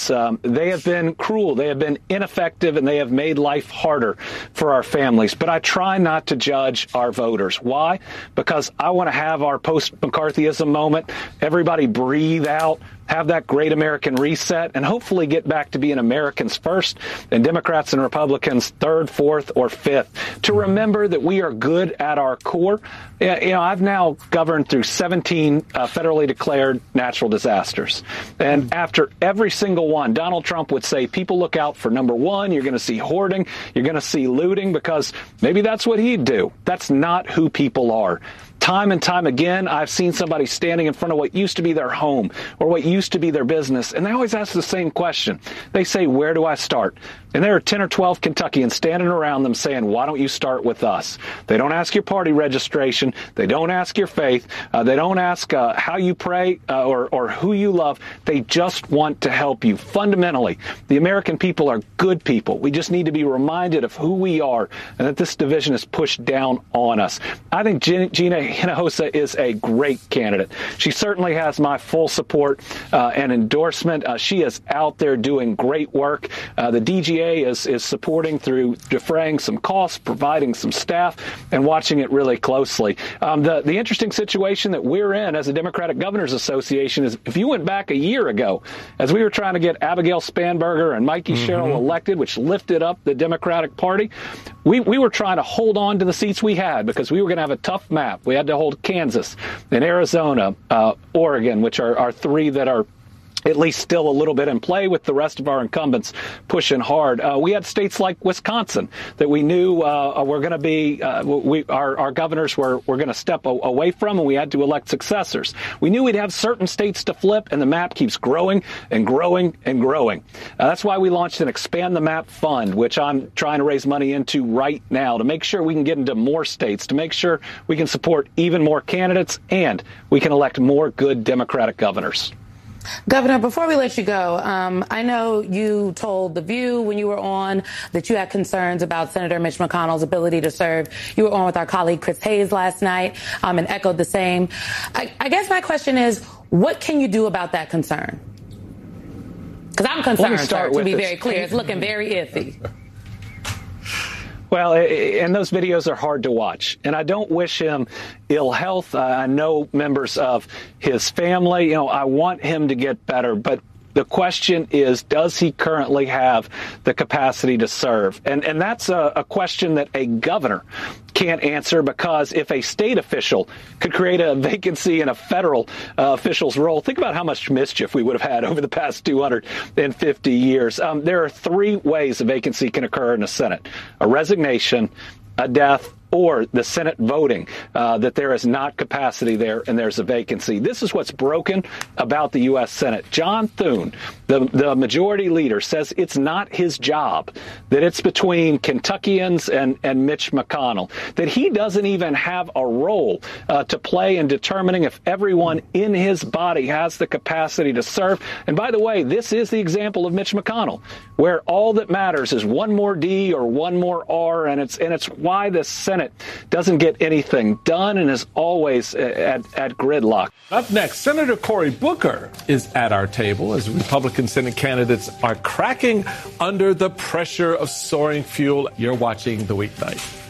candidates. They have been cruel, they have been ineffective, and they have made life harder for our families. But I try not to judge our voters. Why? Because I want to have our post-McCarthyism moment. Everybody breathe out, have that great American reset, and hopefully get back to being Americans first and Democrats and Republicans third, fourth, or fifth. To remember that we are good at our core. I've now governed through 17 federally declared natural disasters. And after every single one, Donald Trump would say, people look out for number one, you're going to see hoarding, you're going to see looting, because maybe that's what he'd do. That's not who people are. Time and time again, I've seen somebody standing in front of what used to be their home or what used to be their business, and they always ask the same question. They say, where do I start? And there are 10 or 12 Kentuckians standing around them saying, why don't you start with us? They don't ask your party registration. They don't ask your faith. They don't ask how you pray or who you love. They just want to help you. Fundamentally, the American people are good people. We just need to be reminded of who we are and that this division is pushed down on us. I think Gina Hinojosa is a great candidate. She certainly has my full support and endorsement. She is out there doing great work. The DGA is supporting through defraying some costs, providing some staff, and watching it really closely. The interesting situation that we're in as a Democratic Governors Association is if you went back a year ago, as we were trying to get Abigail Spanberger and Mikey Sherrill elected, which lifted up the Democratic Party, we were trying to hold on to the seats we had because we were going to have a tough map. We had to hold Kansas and Arizona, Oregon, which are three that are at least still a little bit in play with the rest of our incumbents pushing hard. We had states like Wisconsin that we knew were going to be, our governors were going to step away from, and we had to elect successors. We knew we'd have certain states to flip, and the map keeps growing and growing and growing. That's why we launched an Expand the Map Fund, which I'm trying to raise money into right now to make sure we can get into more states, to make sure we can support even more candidates, and we can elect more good Democratic governors. Governor, before we let you go, I know you told The View when you were on that you had concerns about Senator Mitch McConnell's ability to serve. You were on with our colleague Chris Hayes last night and echoed the same. I guess my question is, what can you do about that concern? Because I'm concerned, sir, to be very clear. It's looking very iffy. Well, and those videos are hard to watch, and I don't wish him ill health. I know members of his family. I want him to get better, but the question is, does he currently have the capacity to serve? And that's a question that a governor can't answer, because if a state official could create a vacancy in a federal official's role, think about how much mischief we would have had over the past 250 years. There are three ways a vacancy can occur in the Senate: a resignation, a death, or the Senate voting that there is not capacity there and there's a vacancy. This is what's broken about the U.S. Senate. John Thune, the majority leader, says it's not his job, that it's between Kentuckians and Mitch McConnell, that he doesn't even have a role to play in determining if everyone in his body has the capacity to serve. And by the way, this is the example of Mitch McConnell, where all that matters is one more D or one more R, and it's why the Senate doesn't get anything done and is always at gridlock. Up next, Senator Cory Booker is at our table as Republican Senate candidates are cracking under the pressure of soaring fuel. You're watching The Weeknight.